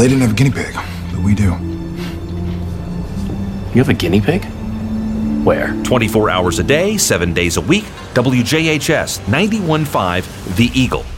they didn't have a guinea pig, but we do. You have a guinea pig? Where? 24 hours a day, 7 days a week, WJHS 91.5 The Eagle.